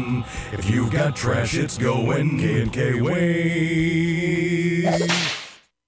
going. If you've got trash, it's going. K&K Waste.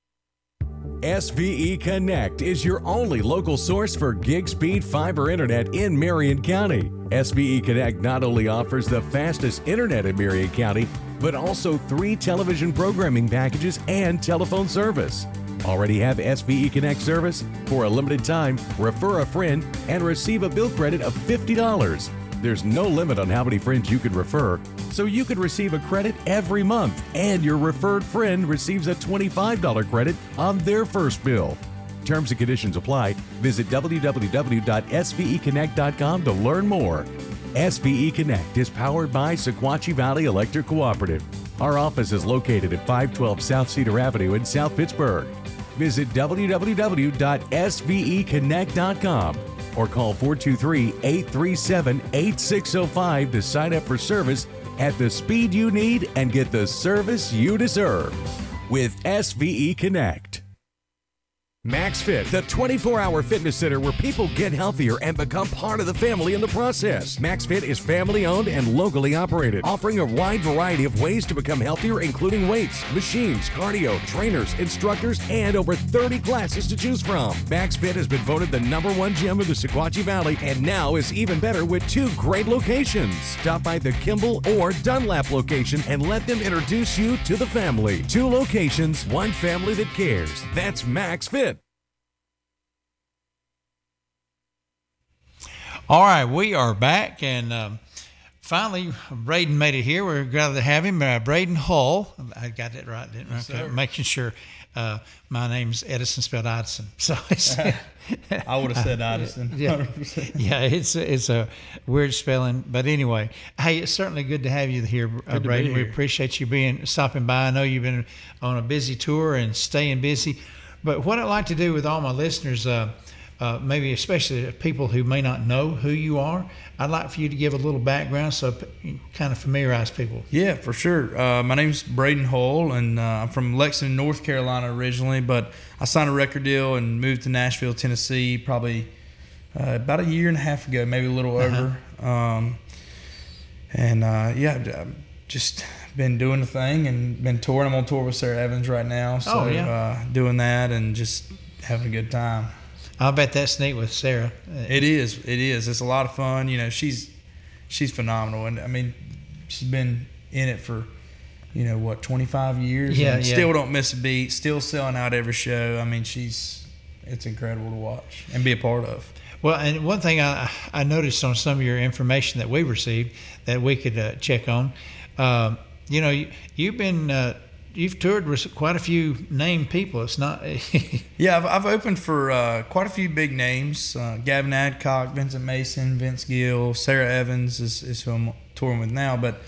SVE Connect is your only local source for gig speed fiber internet in Marion County. SVE Connect not only offers the fastest internet in Marion County, but also 3 television programming packages and telephone service. Already have SVE Connect service? For a limited time, refer a friend and receive a bill credit of $50. There's no limit on how many friends you can refer, so you could receive a credit every month, and your referred friend receives a $25 credit on their first bill. Terms and conditions apply. Visit www.sveconnect.com to learn more. SVE Connect is powered by Sequatchie Valley Electric Cooperative. Our office is located at 512 South Cedar Avenue in South Pittsburgh. Visit www.sveconnect.com or call 423-837-8605 to sign up for service at the speed you need and get the service you deserve with SVE Connect. MaxFit, the 24-hour fitness center where people get healthier and become part of the family in the process. MaxFit is family-owned and locally operated, offering a wide variety of ways to become healthier, including weights, machines, cardio, trainers, instructors, and over 30 classes to choose from. MaxFit has been voted the #1 gym of the Sequatchie Valley and now is even better with 2 great locations. Stop by the Kimball or Dunlap location and let them introduce you to the family. 2 locations, 1 family that cares. That's MaxFit. All right, we are back, and finally, Braden made it here. We're glad to have him. Braden Hull. I got that right, didn't I? Yes, sir. Making sure. My name's Edison, spelled Addison. So I would have said Addison. Yeah, 100%. yeah, it's a weird spelling, but anyway, hey, it's certainly good to have you here, Braden. We appreciate you stopping by. I know you've been on a busy tour and staying busy, but what I'd like to do with all my listeners, maybe especially people who may not know who you are, I'd like for you to give a little background so you kind of familiarize people. Yeah, for sure. My name's Braden Hull, and I'm from Lexington, North Carolina originally, but I signed a record deal and moved to Nashville, Tennessee probably about a year and a half ago, maybe a little over. I've just been doing the thing and been touring. I'm on tour with Sarah Evans right now, so doing that and just having a good time. I'll bet that's neat with Sarah. It is. It's a lot of fun. You know, she's phenomenal, and I mean, she's been in it for 25 years. Yeah, Still don't miss a beat. Still selling out every show. I mean, it's incredible to watch and be a part of. Well, and one thing I noticed on some of your information that we received that we could check on, you've toured with quite a few named people. It's not. Yeah, I've opened for quite a few big names: Gavin Adcock, Vincent Mason, Vince Gill, Sarah Evans is who I'm touring with now. But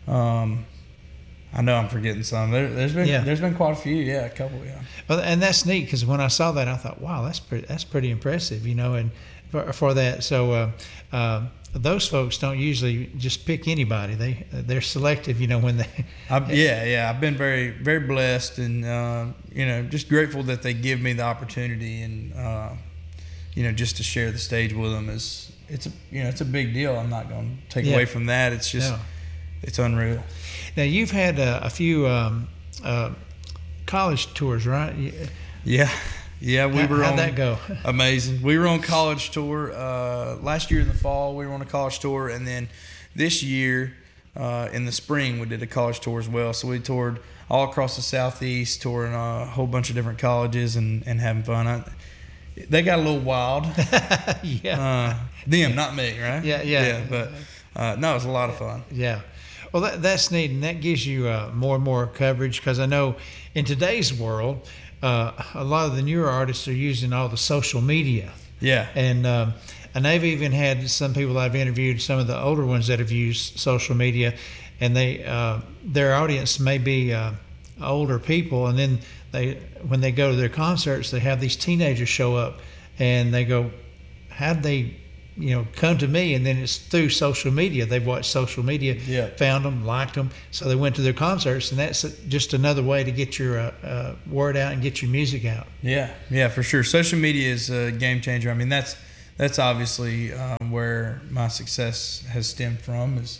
I know I'm forgetting some. There's been quite a few. Yeah, a couple. Yeah. Well, and that's neat because when I saw that, I thought, wow, that's pretty impressive. And for that, so. Those folks don't usually just pick anybody. They're selective, when they. I've been very, very blessed, and just grateful that they give me the opportunity, and just to share the stage with them it's a big deal. I'm not going to take away from that. It's just it's unreal. Now you've had a few college tours, right? Yeah. Yeah, how'd that go? Amazing. We were on college tour last year in the fall. We were on a college tour, and then this year in the spring we did a college tour as well. So we toured all across the Southeast, touring a whole bunch of different colleges and having fun. They got a little wild. Yeah. Them, not me, right? Yeah. But no, it was a lot of fun. Yeah. Well, that's neat, and that gives you more and more coverage because I know in today's world. A lot of the newer artists are using all the social media. Yeah. And they've even had some people I've interviewed, some of the older ones that have used social media, and their audience may be older people, and then when they go to their concerts, they have these teenagers show up, and they go, how'd they come to me? And then it's through social media. They've watched social media, found them, liked them, so they went to their concerts, and that's just another way to get your word out and get your music out. Yeah, for sure. Social media is a game changer. I mean, that's obviously where my success has stemmed from is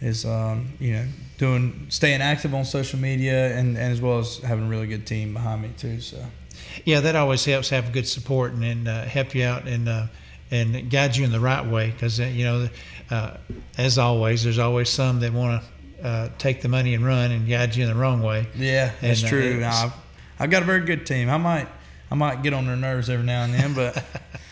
is staying active on social media and as well as having a really good team behind me too. So yeah, that always helps, have good support and help you out and guide you in the right way, because as always, there's always some that want to take the money and run and guide you in the wrong way. Yeah, that's true. I've got a very good team. I might get on their nerves every now and then, but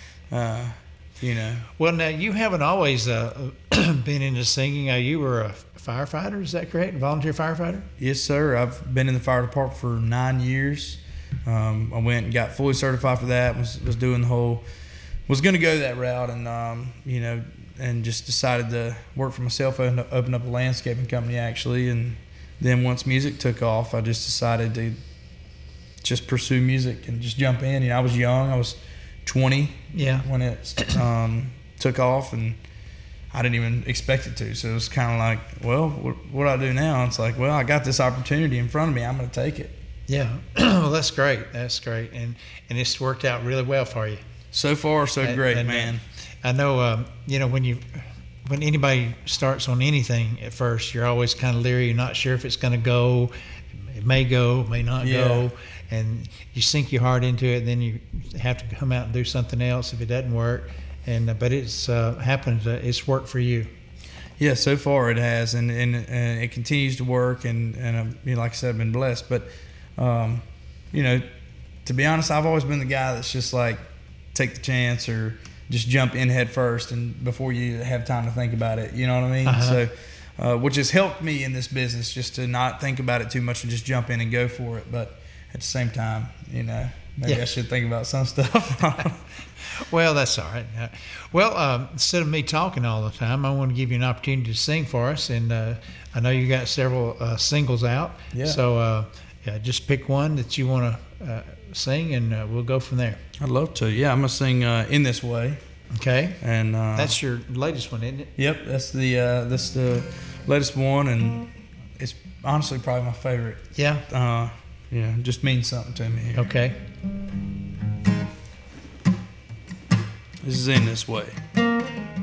Well, now you haven't always been into singing. You were a firefighter, is that correct? Volunteer firefighter? Yes, sir. I've been in the fire department for 9 years. I went and got fully certified for that. Was doing the whole. Was going to go that route, and and just decided to work for myself. I opened up a landscaping company actually, and then once music took off, I just decided to just pursue music and just jump in. I was young. I was 20 when it took off, and I didn't even expect it to. So it was kind of like, well, what do I do now? It's like, well, I got this opportunity in front of me. I'm going to take it. Yeah. Well, that's great. That's great. And it's worked out really well for you. So far, so great, man. I know, when anybody starts on anything at first, you're always kind of leery. You're not sure if it's going to go. It may go, may not go. And you sink your heart into it, and then you have to come out and do something else if it doesn't work. But it's happened. It's worked for you. Yeah, so far it has, and it continues to work. And like I said, I've been blessed. But to be honest, I've always been the guy that's just like, take the chance or just jump in head first, and before you have time to think about it. You know what I mean? Uh-huh. So, which has helped me in this business, just to not think about it too much and just jump in and go for it. But at the same time, maybe I should think about some stuff. Well, that's all right. Instead of me talking all the time, I want to give you an opportunity to sing for us. And I know you got several singles out. Yeah. So just pick one that you want to sing, and we'll go from there. I'd love to. Yeah, I'm going to sing In This Way. Okay. And that's your latest one, isn't it? Yep, that's the latest one, and it's honestly probably my favorite. Yeah. Just means something to me here. Okay. This is In This Way.